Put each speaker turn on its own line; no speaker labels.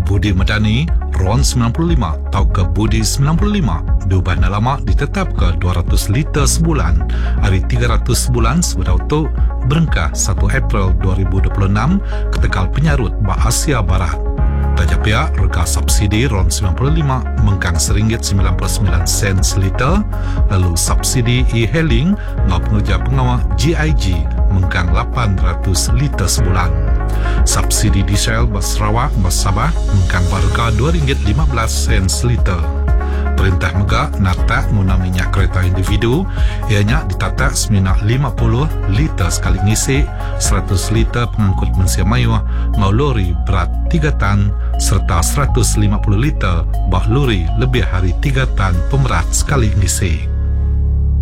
Budi Medani, RON 95 atau ke Budi 95, diubah lama ditetap ke 200 liter sebulan, hari 300 sebulan sebedah untuk berengkah 1 April 2026 ke Tegal Penyarut, Asia Barat. Tajak pihak, rega subsidi RON 95 mengkang RM1.99 seliter, lalu subsidi e-hailing ngau pengerja pengawal GIG mengkang 800 liter sebulan. Subsidi diesel bas Sarawak, bas Sabah mengkang harga RM2.15 seliter. Perintah Megah nata guna minyak kereta individu, ianya ditata seminak 50 liter sekali ngisi, 100 liter pengangkut mensia mayu, ngau lori berat 3 tan, serta 150 liter bak lori lebih hari 3 tan pemerat sekali ngisi.